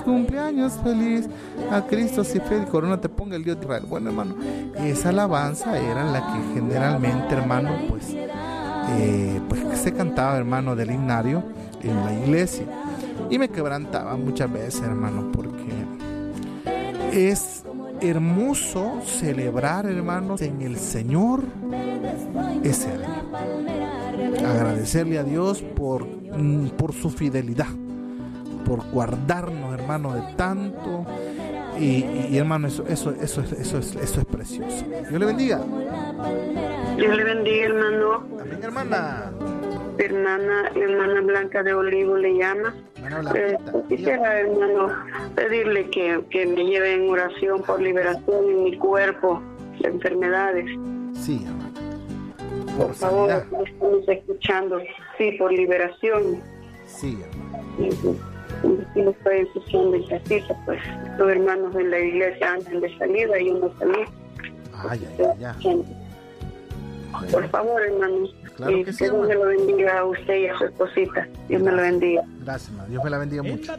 cumpleaños feliz, a Cristo si fe y corona te ponga el Dios de Israel. Bueno, hermano, esa alabanza era la que generalmente, hermano, pues se cantaba, hermano, del himnario en la iglesia. Y me quebrantaba muchas veces, hermano, porque es hermoso celebrar, hermanos, en el Señor ese año. Agradecerle a Dios por su fidelidad, por guardarnos, hermano, de tanto. Y hermano, eso es precioso. Dios le bendiga. Dios le bendiga, hermano. Amén, hermana. Hermana Blanca de Olivo le llama. Quisiera, hermano, pedirle que me lleve en oración por liberación en mi cuerpo de enfermedades. Sí, hermano. Por favor, estamos escuchando. Sí, por liberación. Sí, hermano. Sí, lo estoy escuchando en casita, pues los hermanos de la iglesia antes de salida y yo no salí. Ay. Por favor, hermano. Claro que sí, Dios me lo bendiga a usted y a su esposita. Dios me lo bendiga. Gracias, hermano. Dios me la bendiga mucho.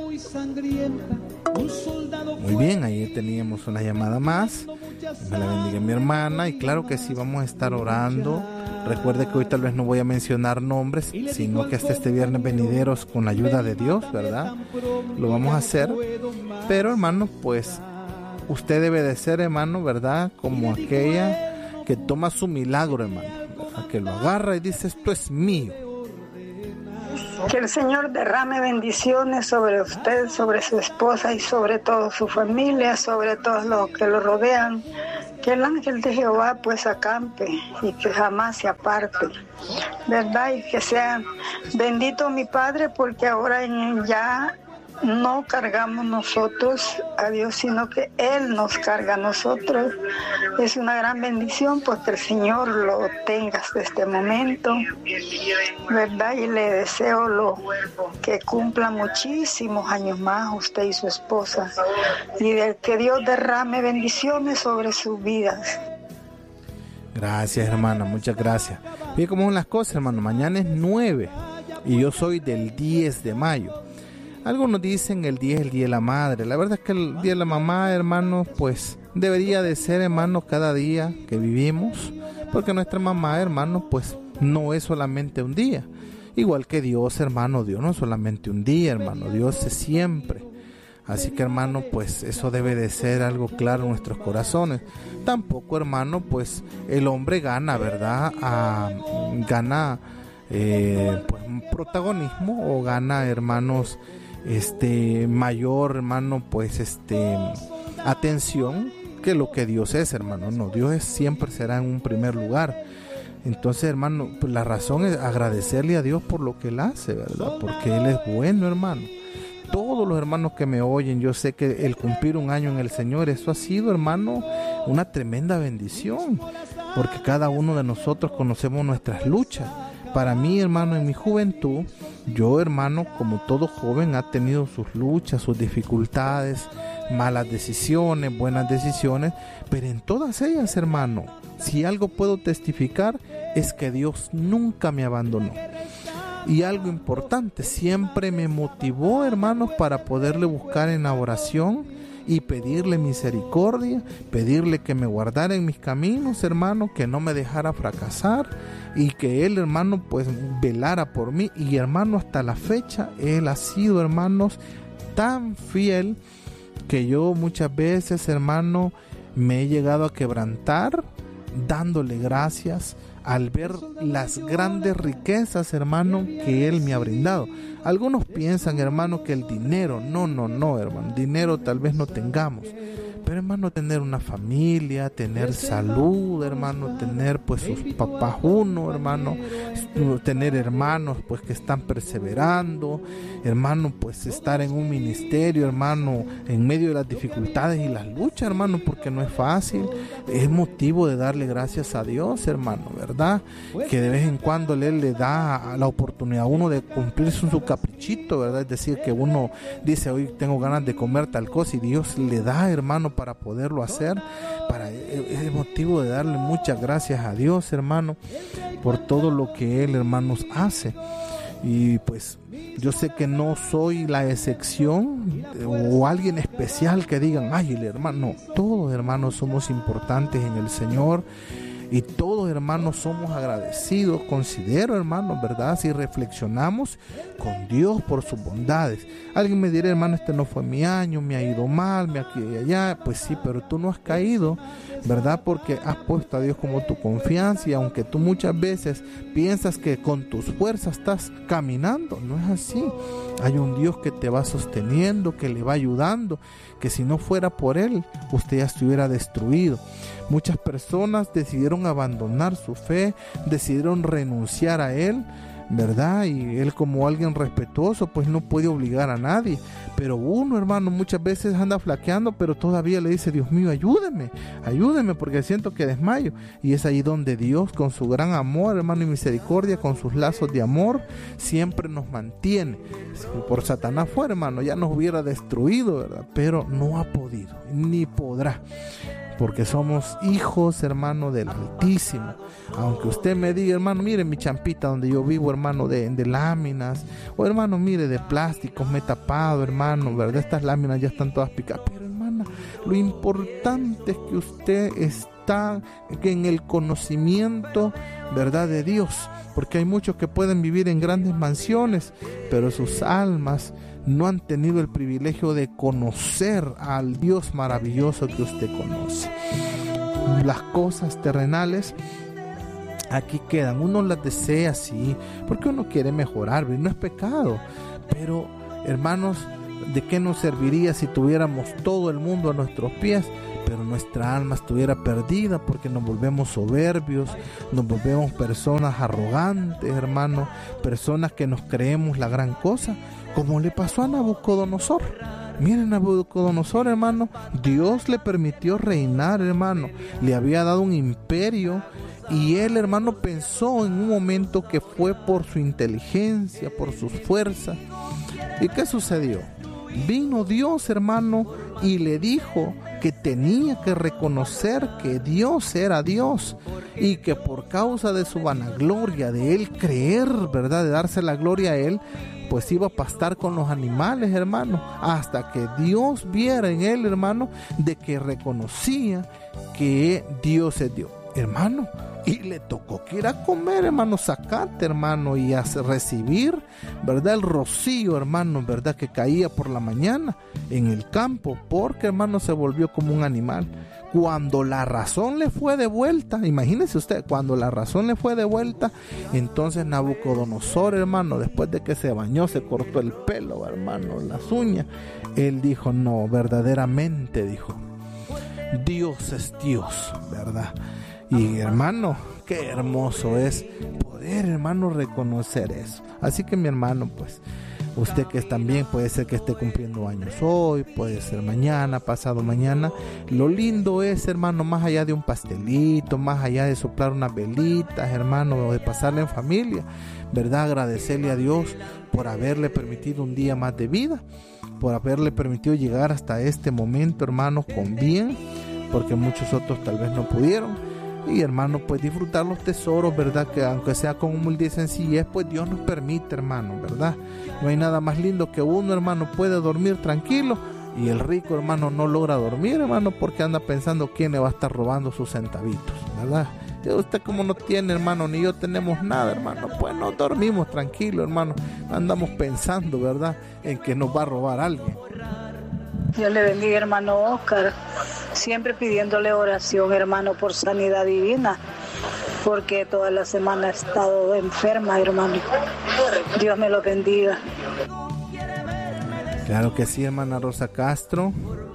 Muy bien, ahí teníamos una llamada más. Dios me la bendiga mi hermana. Y claro que sí, vamos a estar orando. Recuerde que hoy tal vez no voy a mencionar nombres, sino que hasta este viernes venideros, con la ayuda de Dios, ¿verdad? Lo vamos a hacer. Pero, hermano, pues usted debe de ser, hermano, ¿verdad? Como aquella que toma su milagro, hermano, ¿verdad? Que lo agarra y dice, esto es mío. Que el Señor derrame bendiciones sobre usted, sobre su esposa y sobre toda su familia, sobre todos los que lo rodean. Que el ángel de Jehová pues acampe y que jamás se aparte, ¿verdad? Y que sea bendito mi Padre, porque ahora ya no cargamos nosotros a Dios, sino que Él nos carga a nosotros. Es una gran bendición, pues que el Señor lo tenga hasta este momento, ¿verdad? Y le deseo que cumpla muchísimos años más usted y su esposa, y que Dios derrame bendiciones sobre sus vidas. Gracias, hermana, muchas gracias. Fíjate cómo son las cosas, hermano. Mañana es 9 y yo soy del 10 de mayo. Algunos dicen el 10 es el día de la madre. La verdad es que el día de la mamá, hermano, pues debería de ser, hermano, cada día que vivimos, porque nuestra mamá, hermano, pues no es solamente un día. Igual que Dios, hermano, Dios no es solamente un día, hermano, Dios es siempre. Así que, hermano, pues eso debe de ser algo claro en nuestros corazones. Tampoco, hermano, pues el hombre gana, ¿verdad? Gana pues un protagonismo, o gana, hermanos, mayor, hermano, pues atención que lo que Dios es, hermano. No, Dios siempre será en un primer lugar. Entonces, hermano, pues la razón es agradecerle a Dios por lo que Él hace, ¿verdad? Porque Él es bueno, hermano. Todos los hermanos que me oyen, yo sé que el cumplir un año en el Señor, eso ha sido, hermano, una tremenda bendición, porque cada uno de nosotros conocemos nuestras luchas. Para mí, hermano, en mi juventud, yo, hermano, como todo joven, ha tenido sus luchas, sus dificultades, malas decisiones, buenas decisiones, pero en todas ellas, hermano, si algo puedo testificar, es que Dios nunca me abandonó. Y algo importante, siempre me motivó, hermanos, para poderle buscar en la oración y pedirle misericordia, pedirle que me guardara en mis caminos, hermano, que no me dejara fracasar, y que Él, hermano, pues velara por mí. Y, hermano, hasta la fecha, Él ha sido, hermanos, tan fiel que yo muchas veces, hermano, me he llegado a quebrantar dándole gracias al ver las grandes riquezas, hermano, que Él me ha brindado. Algunos piensan, hermano, que el dinero, no, hermano, dinero tal vez no tengamos, pero, hermano, tener una familia, tener salud, hermano, tener pues sus papás uno, hermano, tener hermanos pues que están perseverando, hermano, pues estar en un ministerio, hermano, en medio de las dificultades y las luchas, hermano, porque no es fácil. Es motivo de darle gracias a Dios, hermano, ¿verdad? Que de vez en cuando Él le da la oportunidad a uno de cumplirse su caprichito, ¿verdad? Es decir, que uno dice, hoy tengo ganas de comer tal cosa, y Dios le da, hermano, para poderlo hacer. Es motivo de darle muchas gracias a Dios, hermano, por todo lo que Él, hermanos, hace. Y pues yo sé que no soy la excepción o alguien especial que digan, ay, el hermano. No, todos hermanos somos importantes en el Señor. Y todos, hermanos, somos agradecidos, considero, hermanos, ¿verdad? Si reflexionamos con Dios por sus bondades. Alguien me dirá, hermano, este no fue mi año, me ha ido mal, me aquí y allá. Pues sí, pero tú no has caído, ¿verdad? Porque has puesto a Dios como tu confianza, y aunque tú muchas veces piensas que con tus fuerzas estás caminando, no es así. Hay un Dios que te va sosteniendo, que le va ayudando, que si no fuera por Él, usted ya estuviera destruido. Muchas personas decidieron abandonar su fe, decidieron renunciar a Él, ¿verdad? Y Él, como alguien respetuoso, pues no puede obligar a nadie. Pero uno, hermano, muchas veces anda flaqueando, pero todavía le dice, Dios mío, ayúdeme, porque siento que desmayo. Y es ahí donde Dios, con su gran amor, hermano, y misericordia, con sus lazos de amor, siempre nos mantiene. Si por Satanás fuera, hermano, ya nos hubiera destruido, ¿verdad? Pero no ha podido, ni podrá. Porque somos hijos, hermano, del Altísimo. Aunque usted me diga, hermano, mire mi champita donde yo vivo, hermano, de láminas. O hermano, mire, de plásticos, me he tapado, hermano, ¿verdad? Estas láminas ya están todas picadas. Pero hermana, lo importante es que usted está en el conocimiento, ¿verdad?, de Dios. Porque hay muchos que pueden vivir en grandes mansiones, pero sus almas no han tenido el privilegio de conocer al Dios maravilloso que usted conoce. Las cosas terrenales aquí quedan, uno las desea, sí, porque uno quiere mejorar, no es pecado, pero hermanos, ¿de qué nos serviría si tuviéramos todo el mundo a nuestros pies, pero nuestra alma estuviera perdida? Porque nos volvemos soberbios, nos volvemos personas arrogantes, hermano, personas que nos creemos la gran cosa, como le pasó a Nabucodonosor. Miren, Nabucodonosor, hermano, Dios le permitió reinar, hermano, le había dado un imperio, y él, hermano, pensó en un momento que fue por su inteligencia, por sus fuerzas. ¿Y qué sucedió? Vino Dios, hermano, y le dijo que tenía que reconocer que Dios era Dios, y que por causa de su vanagloria, de él creer, ¿verdad?, de darse la gloria a él, pues iba a pastar con los animales, hermano, hasta que Dios viera en él, hermano, de que reconocía que Dios es Dios, hermano. Y le tocó que ir a comer, hermano, zacate, hermano, y a recibir, ¿verdad?, el rocío, hermano, ¿verdad?, que caía por la mañana en el campo, porque, hermano, se volvió como un animal. Cuando la razón le fue de vuelta, imagínese usted, cuando la razón le fue de vuelta, entonces Nabucodonosor, hermano, después de que se bañó, se cortó el pelo, hermano, las uñas, él dijo, no, verdaderamente, dijo, Dios es Dios, ¿verdad? Y hermano, qué hermoso es poder, hermano, reconocer eso. Así que mi hermano, pues, usted que también puede ser que esté cumpliendo años hoy, puede ser mañana, pasado mañana. Lo lindo es, hermano, más allá de un pastelito, más allá de soplar unas velitas, hermano, o de pasarla en familia, ¿verdad? Agradecerle a Dios por haberle permitido un día más de vida, por haberle permitido llegar hasta este momento, hermanos, con bien, porque muchos otros tal vez no pudieron. Y hermano, pues disfrutar los tesoros, ¿verdad? Que aunque sea con humildad y sencillez, pues Dios nos permite, hermano, ¿verdad? No hay nada más lindo que uno, hermano, puede dormir tranquilo, y el rico, hermano, no logra dormir, hermano, porque anda pensando quién le va a estar robando sus centavitos, ¿verdad? Y usted, como no tiene, hermano, ni yo tenemos nada, hermano, pues no dormimos tranquilo, hermano. Andamos pensando, ¿verdad?, en que nos va a robar alguien. Dios le bendiga, hermano Oscar. Siempre pidiéndole oración, hermano, por sanidad divina, porque toda la semana he estado enferma, hermano. Dios me lo bendiga. Claro que sí, hermana Rosa Castro.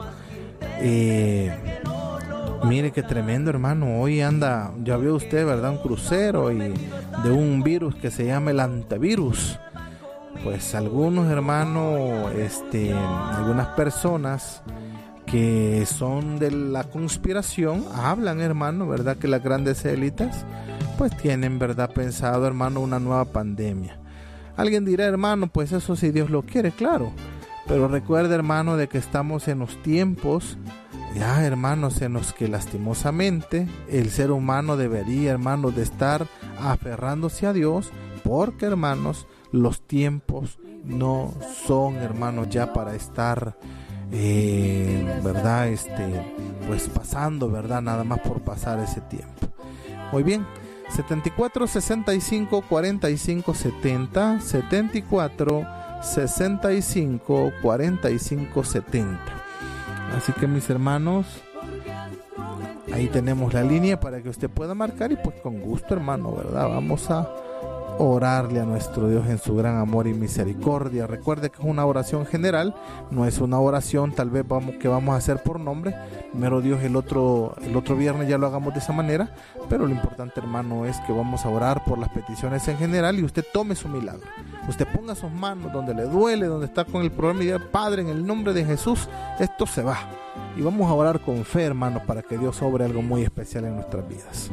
Mire qué tremendo, hermano. Hoy anda, ya vio usted, ¿verdad?, un crucero y de un virus que se llama el antivirus. Pues algunos, hermanos, algunas personas que son de la conspiración hablan, hermano, ¿verdad?, que las grandes élites pues tienen, ¿verdad?, pensado, hermano, una nueva pandemia. Alguien dirá, hermano, pues eso si Dios lo quiere, claro, pero recuerde, hermano, de que estamos en los tiempos, ya, hermanos, en los que lastimosamente el ser humano debería, hermanos, de estar aferrándose a Dios, porque, hermanos, los tiempos no son, hermanos, ya para estar verdad, pues pasando, verdad, nada más por pasar ese tiempo. Muy bien, 74 65 45 70, 74 65 45 70. Así que, mis hermanos, ahí tenemos la línea para que usted pueda marcar, y pues con gusto, hermano, verdad, vamos a orarle a nuestro Dios en su gran amor y misericordia. Recuerde que es una oración general, no es una oración tal vez que vamos a hacer por nombre. Primero Dios, el otro viernes ya lo hagamos de esa manera, pero lo importante, hermano, es que vamos a orar por las peticiones en general, y usted tome su milagro. Usted ponga sus manos donde le duele, donde está con el problema, y diga: Padre, en el nombre de Jesús, esto se va. Y vamos a orar con fe, hermano, para que Dios obre algo muy especial en nuestras vidas.